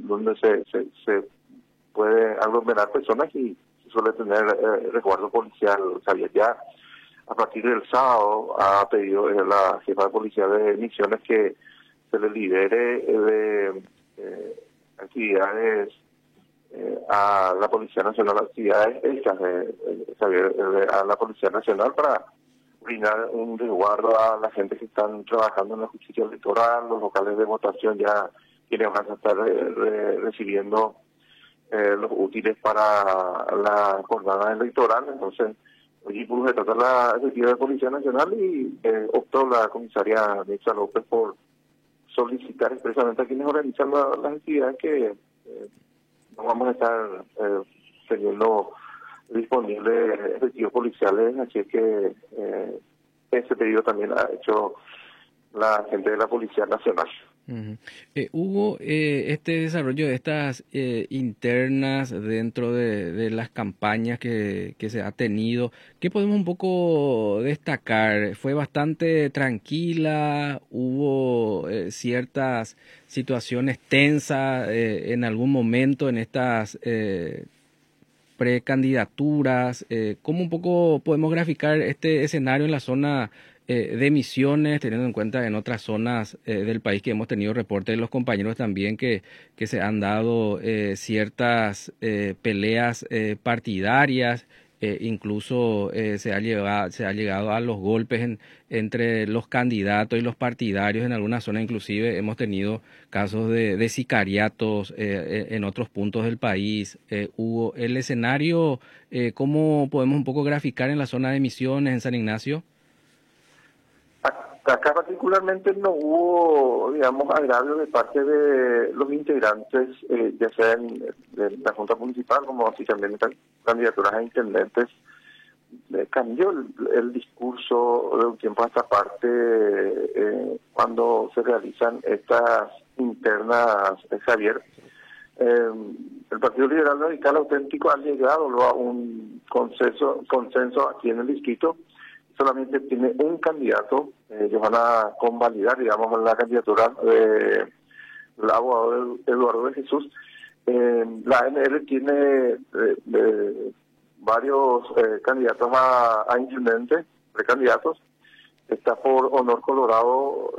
donde se puede aglomerar personas y se suele tener resguardo policial. Javier, ya a partir del sábado ha pedido la jefa de policía de Misiones que se le libere de actividades a la Policía Nacional, actividades hechas a la Policía Nacional para brindar un resguardo a la gente que están trabajando en la justicia electoral, los locales de votación ya quienes van a estar recibiendo los útiles para la jornada electoral. Entonces, hoy se trata la efectiva de Policía Nacional y optó la comisaria Mirza López por solicitar expresamente a quienes organizan las actividades que no vamos a estar teniendo disponibles efectivos policiales, así que ese pedido también ha hecho la gente de la Policía Nacional. Uh-huh. Hugo, este desarrollo de estas internas dentro de las campañas que se ha tenido, ¿qué podemos un poco destacar? ¿Fue bastante tranquila? ¿Hubo ciertas situaciones tensas en algún momento en estas precandidaturas? ¿Cómo un poco podemos graficar este escenario en la zona de Misiones, teniendo en cuenta en otras zonas del país que hemos tenido reportes de los compañeros también que se han dado ciertas peleas partidarias, incluso se ha llegado a los golpes entre los candidatos y los partidarios en algunas zonas, inclusive hemos tenido casos de sicariatos en otros puntos del país. Hugo, el escenario, ¿cómo podemos un poco graficar en la zona de Misiones, en San Ignacio? Acá particularmente no hubo, digamos, agravio de parte de los integrantes, ya sea de la Junta Municipal como así también candidaturas a intendentes. Cambió el discurso de un tiempo a esta parte cuando se realizan estas internas, Javier. El Partido Liberal Radical Auténtico ha llegado a un consenso aquí en el distrito. Solamente tiene un candidato. Ellos van a convalidar, digamos, la candidatura del abogado Eduardo de Jesús. La ANR tiene varios candidatos a intendente, precandidatos. Están por honor colorado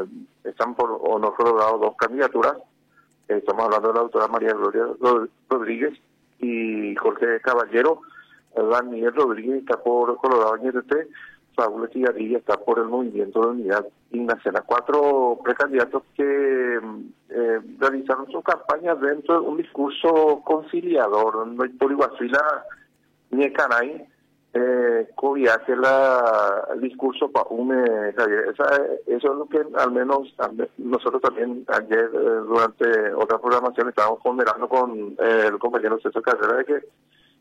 dos candidaturas. Estamos hablando de la doctora María Gloria Rodríguez y Jorge Caballero. Daniel Rodríguez está por Colorado NRT, Saúl Estigarribia está por el Movimiento de Unidad Ignaciana. 4 precandidatos que realizaron su campaña dentro de un discurso conciliador. No hay por Iguazuila ni el Canay, cobiaje el discurso para eso es lo que al menos nosotros también ayer durante otra programación estábamos ponderando con el compañero César Carrera de que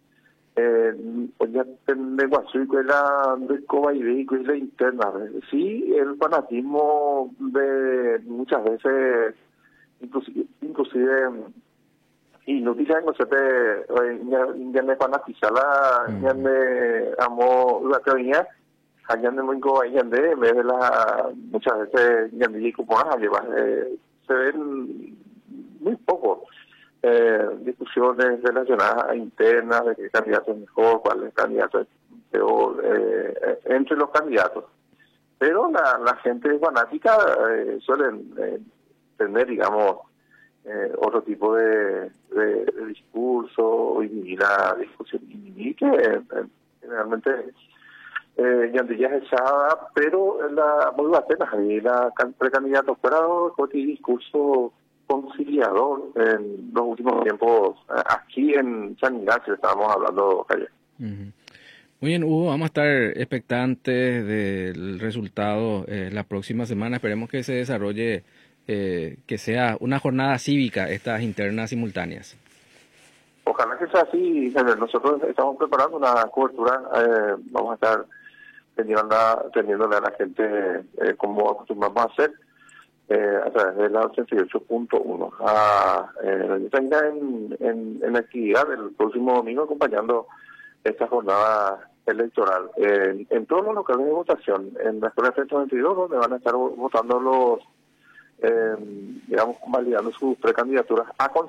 ya negocio y la de Cobaidí y la interna. Sí, el fanatismo de muchas veces, inclusive y no dicen no se ya me fanatiza ya me amo la teoría allá me muy Cobaidí en vez de muchas veces ya me digo como se ven muy poco discusiones relacionadas a internas de qué candidato es mejor, cuál es candidato es peor, entre los candidatos. Pero la gente fanática suelen tener, digamos, otro tipo de discurso, y la discusión, y que generalmente Yandilla es echada, pero muy apenas ahí la precandidato fuera con el discurso conciliador en los últimos tiempos aquí en San Ignacio estábamos hablando, Javier. Uh-huh. Muy bien, Hugo, vamos a estar expectantes del resultado la próxima semana. Esperemos que se desarrolle, que sea una jornada cívica estas internas simultáneas. Ojalá que sea así, Javier. Nosotros estamos preparando una cobertura, vamos a estar teniéndole a la gente como acostumbramos a hacer. A través de la 88.1 en actividad el próximo domingo acompañando esta jornada electoral en todos los locales de votación en la escuela 122 donde van a estar votando los digamos validando sus precandidaturas a